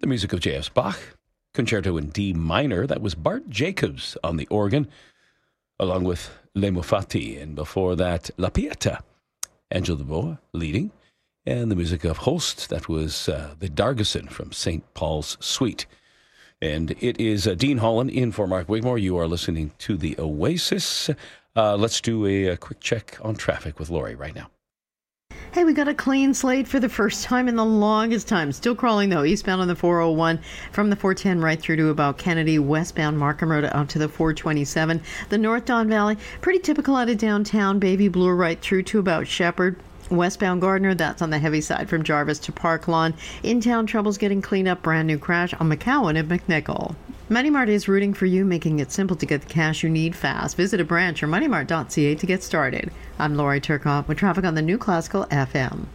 The music of J.S. Bach, Concerto in D minor. That was Bart Jacobs on the organ, along with Le Mufati. And before that, La Pieta, Angel de Boa leading. And the music of Holst, that was the Dargeson from St. Paul's Suite. And it is Dean Holland in for Mark Wigmore. You are listening to The Oasis. Let's do a quick check on traffic with Lori right now. Hey, we got a clean slate for the first time in the longest time. Still crawling, though, eastbound on the 401 from the 410 right through to about Kennedy, westbound Markham Road out to the 427. The North Don Valley, pretty typical out of downtown. Baby Blue right through to about Shepherd. Westbound Gardner, that's on the heavy side from Jarvis to Park Lawn. In-town troubles getting cleaned up. Brand new crash on McCowan and McNichol. MoneyMart is rooting for you, making it simple to get the cash you need fast. Visit a branch or moneymart.ca to get started. I'm Lori Turcotte with traffic on the New Classical FM.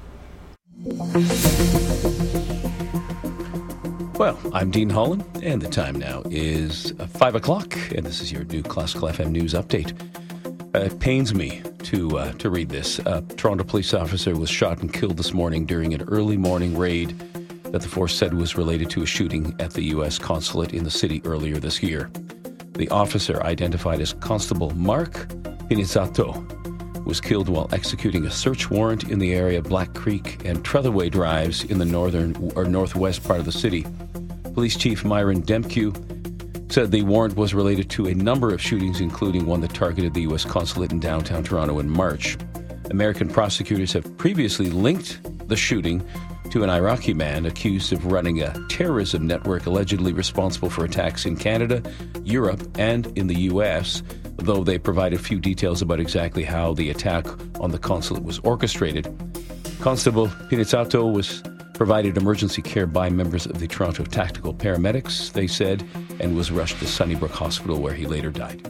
Well, I'm Dean Holland, and the time now is 5 o'clock, and this is your New Classical FM news update. It pains me to read this. A Toronto police officer was shot and killed this morning during an early morning raid that the force said was related to a shooting at the U.S. consulate in the city earlier this year. The officer, identified as Constable Mark Pinizzato, was killed while executing a search warrant in the area of Black Creek and Trethewey Drives in the northern or northwest part of the city. Police Chief Myron Demke said the warrant was related to a number of shootings, including one that targeted the U.S. consulate in downtown Toronto in March. American prosecutors have previously linked the shooting to an Iraqi man accused of running a terrorism network allegedly responsible for attacks in Canada, Europe, and in the U.S., though they provided few details about exactly how the attack on the consulate was orchestrated. Constable Pinizzato was provided emergency care by members of the Toronto Tactical Paramedics, they said, and was rushed to Sunnybrook Hospital, where he later died.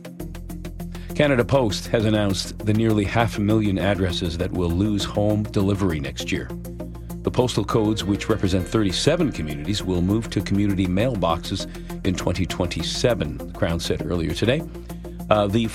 Canada Post has announced the nearly 500,000 addresses that will lose home delivery next year. The postal codes, which represent 37 communities, will move to community mailboxes in 2027, the Crown said earlier today. The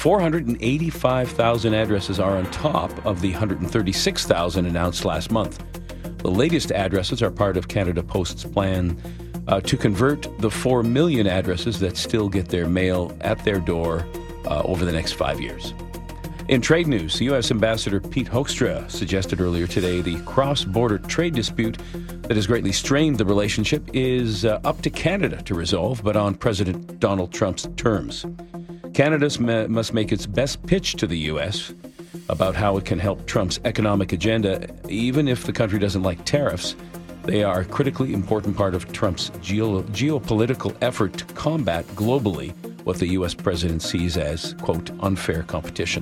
485,000 addresses are on top of the 136,000 announced last month. The latest addresses are part of Canada Post's plan to convert the 4 million addresses that still get their mail at their door over the next 5 years. In trade news, U.S. Ambassador Pete Hoekstra suggested earlier today the cross-border trade dispute that has greatly strained the relationship is up to Canada to resolve, but on President Donald Trump's terms. Canada must make its best pitch to the U.S. about how it can help Trump's economic agenda, even if the country doesn't like tariffs. They are a critically important part of Trump's geopolitical effort to combat globally what the U.S. president sees as, quote, unfair competition.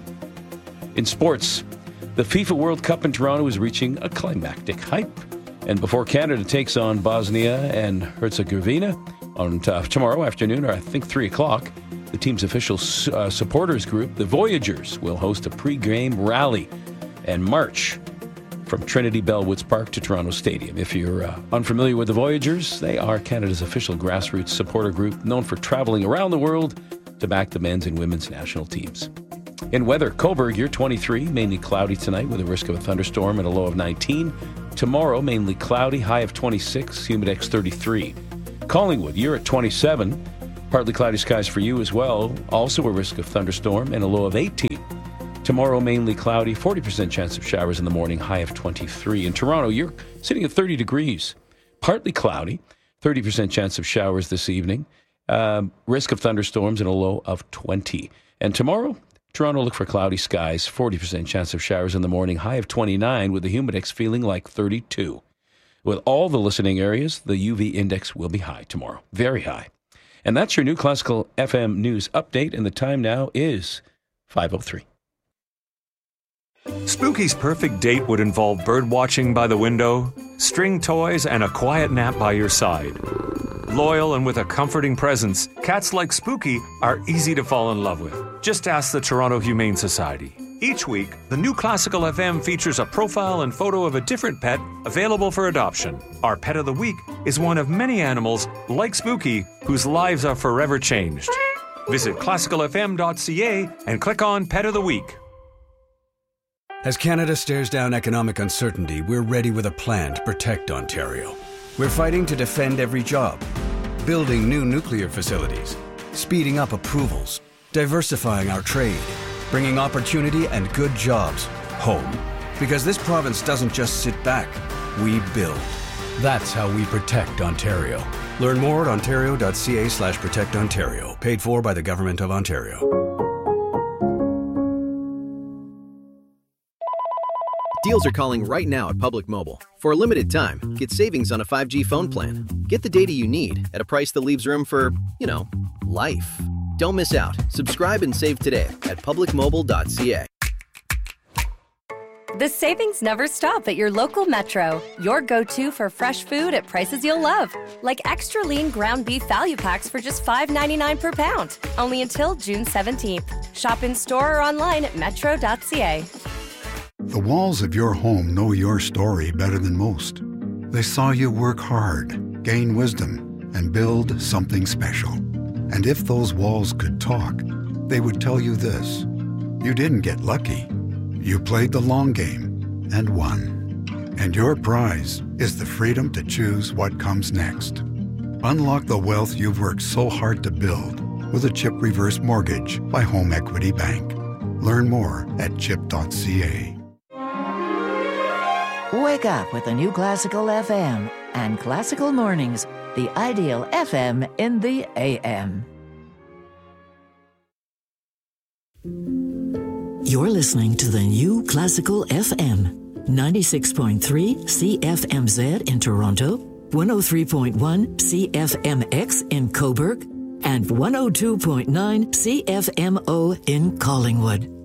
In sports, the FIFA World Cup in Toronto is reaching a climactic hype. And before Canada takes on Bosnia and Herzegovina on tomorrow afternoon, or I think 3 o'clock, the team's official supporters group, the Voyagers, will host a pre-game rally and march from Trinity Bellwoods Park to Toronto Stadium. If you're unfamiliar with the Voyagers, they are Canada's official grassroots supporter group known for traveling around the world to back the men's and women's national teams. In weather, Cobourg, you're 23, mainly cloudy tonight with a risk of a thunderstorm and a low of 19. Tomorrow, mainly cloudy, high of 26, humidex 33. Collingwood, you're at 27. Partly cloudy skies for you as well. Also a risk of thunderstorm and a low of 18. Tomorrow, mainly cloudy, 40% chance of showers in the morning, high of 23. In Toronto, you're sitting at 30 degrees. Partly cloudy, 30% chance of showers this evening. Risk of thunderstorms and a low of 20. And tomorrow, Toronto, look for cloudy skies, 40% chance of showers in the morning, high of 29, with the humidex feeling like 32. With all the listening areas, the UV index will be high tomorrow, very high. And that's your New Classical FM news update, and the time now is 5:03. Spooky's perfect date would involve bird watching by the window, string toys, and a quiet nap by your side. Loyal and with a comforting presence, cats like Spooky are easy to fall in love with. Just ask the Toronto Humane Society. Each week, the New Classical FM features a profile and photo of a different pet available for adoption. Our Pet of the Week is one of many animals, like Spooky, whose lives are forever changed. Visit classicalfm.ca and click on Pet of the Week. As Canada stares down economic uncertainty, we're ready with a plan to protect Ontario. We're fighting to defend every job, building new nuclear facilities, speeding up approvals, diversifying our trade, bringing opportunity and good jobs home. Because this province doesn't just sit back, we build. That's how we protect Ontario. Learn more at ontario.ca/protectontario. Paid for by the Government of Ontario. Deals are calling right now at Public Mobile. For a limited time, get savings on a 5G phone plan. Get the data you need at a price that leaves room for, life. Don't miss out. Subscribe and save today at publicmobile.ca. The savings never stop at your local Metro. Your go-to for fresh food at prices you'll love. Like extra lean ground beef value packs for just $5.99 per pound. Only until June 17th. Shop in store or online at metro.ca. The walls of your home know your story better than most. They saw you work hard, gain wisdom, and build something special. And if those walls could talk, they would tell you this. You didn't get lucky. You played the long game and won. And your prize is the freedom to choose what comes next. Unlock the wealth you've worked so hard to build with a CHIP Reverse Mortgage by Home Equity Bank. Learn more at chip.ca. Wake up with the new Classical FM and Classical Mornings, the ideal FM in the AM. You're listening to the new Classical FM, 96.3 CFMZ in Toronto, 103.1 CFMX in Cobourg, and 102.9 CFMO in Collingwood.